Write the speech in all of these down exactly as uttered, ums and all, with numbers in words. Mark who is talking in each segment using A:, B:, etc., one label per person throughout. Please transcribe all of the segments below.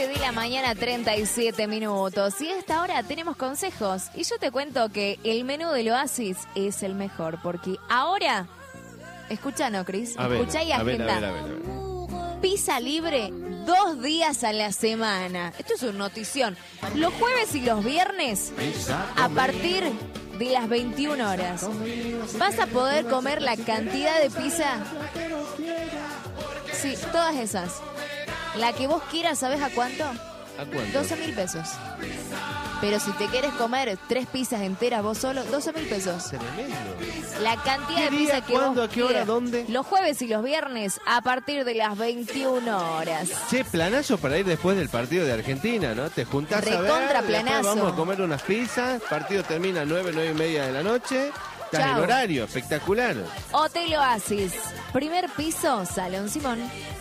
A: nueve de la mañana, treinta y siete minutos. Y a esta hora tenemos consejos. Y yo te cuento que el menú del Oasis es el mejor. Porque ahora, escucha, ¿no, Cris?
B: A ver,
A: Escucha y
B: a ver,
A: agenda.
B: a ver, a ver, a ver.
A: Pizza libre dos días a la semana. Esto es una notición. Los jueves y los viernes, a partir de las veintiuna horas, vas a poder comer la cantidad de pizza. Sí, todas esas. La que vos quieras, ¿sabés a cuánto?
B: ¿A cuánto?
A: doce mil pesos. Pero si te quieres comer tres pizzas enteras vos solo, doce mil pesos.
B: Tremendo.
A: La cantidad
B: ¿Qué
A: de
B: día,
A: pizza que
B: cuándo,
A: vos
B: a qué hora,
A: quieras.
B: dónde?
A: Los jueves y los viernes a partir de las veintiuna horas.
B: Che, planazo para ir después del partido de Argentina, ¿no? Te juntás a ver,
A: Recontra
B: después
A: planazo.
B: vamos a comer unas pizzas, partido termina a nueve, nueve y media de la noche. Estás en
A: Chau.
B: horario, espectacular.
A: Hotel Oasis, primer piso, Salón Simón.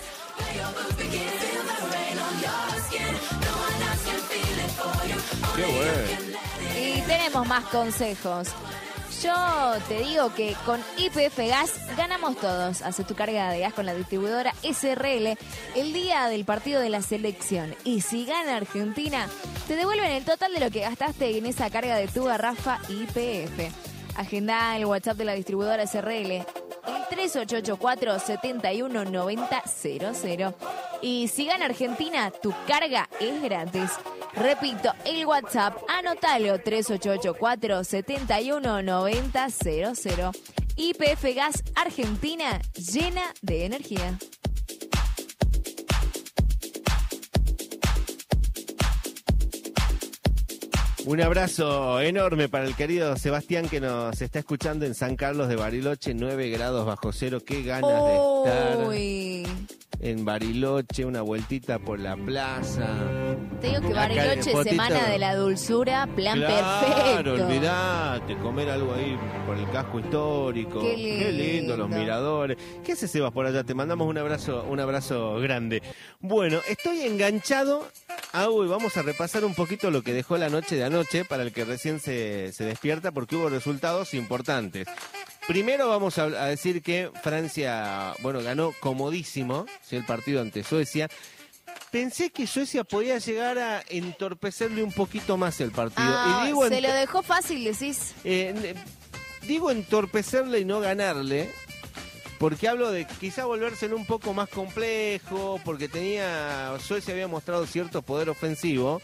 B: Qué bueno.
A: Y tenemos más consejos. Yo te digo que con Y P F Gas ganamos todos. Hace tu carga de gas con la distribuidora S R L el día del partido de la selección. Y si gana Argentina, te devuelven el total de lo que gastaste en esa carga de tu garrafa Y P F. Agenda el WhatsApp de la distribuidora S R L, el tres ocho ocho cuatro, siete uno nueve cero cero cero. Y si gana Argentina, tu carga es gratis. Repito, el WhatsApp, anótalo, tres ocho ocho cuatro, siete uno nueve cero cero. Y P F Gas Argentina, llena de energía.
B: Un abrazo enorme para el querido Sebastián que nos está escuchando en San Carlos de Bariloche, nueve grados bajo cero. Qué ganas de
A: Uy.
B: estar en Bariloche, una vueltita por la plaza.
A: Te digo que
B: Acá en
A: Bariloche,
B: fotito.
A: semana de la dulzura, plan
B: Claro,
A: perfecto.
B: olvidate, comer algo ahí por el casco histórico.
A: Qué
B: Qué lindo, los
A: lindo.
B: miradores. ¿Qué haces, Sebas, por allá? Te mandamos un abrazo, un abrazo grande. Bueno, estoy enganchado. Ah, uy, vamos a repasar un poquito lo que dejó la noche de anoche para el que recién se, se despierta porque hubo resultados importantes. Primero vamos a, a decir que Francia, bueno, ganó comodísimo, ¿sí?, el partido ante Suecia. Pensé que Suecia podía llegar a entorpecerle un poquito más el partido.
A: Ah,
B: y digo
A: se
B: ent-
A: lo dejó fácil, decís.
B: eh, digo entorpecerle y no ganarle, porque hablo de quizá volvérselo un poco más complejo, porque tenía Suecia había mostrado cierto poder ofensivo.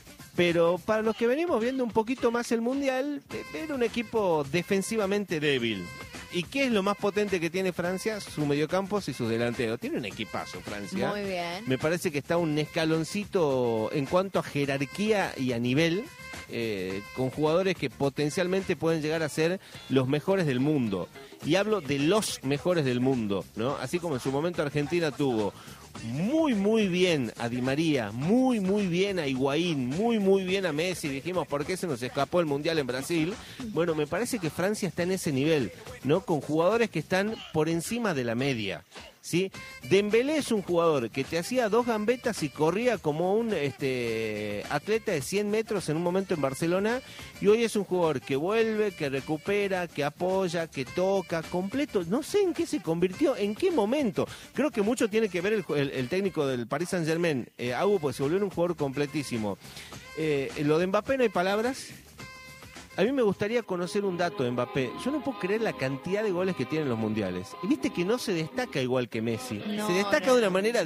B: Pero para los que venimos viendo un poquito más el Mundial, eh, era un equipo defensivamente débil. ¿Y qué es lo más potente que tiene Francia? Sus mediocampos y sus delanteros. Tiene un equipazo Francia.
A: Muy bien.
B: Me parece que está un escaloncito en cuanto a jerarquía y a nivel, eh, con jugadores que potencialmente pueden llegar a ser los mejores del mundo. Y hablo de los mejores del mundo, ¿no? Así como en su momento Argentina tuvo muy, muy bien a Di María, muy, muy bien a Higuaín, muy, muy bien a Messi. Dijimos, ¿por qué se nos escapó el Mundial en Brasil? Bueno, me parece que Francia está en ese nivel, ¿no? Con jugadores que están por encima de la media, ¿sí? Dembélé es un jugador que te hacía dos gambetas y corría como un este, atleta de cien metros en un momento en Barcelona, y hoy es un jugador que vuelve, que recupera, que apoya, que toca, completo. No sé en qué se convirtió, en qué momento. Creo que mucho tiene que ver el, el, el técnico del Paris Saint-Germain, eh, Agu, pues se volvió un jugador completísimo. Eh, lo de Mbappé no hay palabras. A mí me gustaría conocer un dato de Mbappé. Yo no puedo creer la cantidad de goles que tiene en los mundiales. Y viste que no se destaca igual que Messi.
A: No,
B: se destaca
A: no.
B: de una manera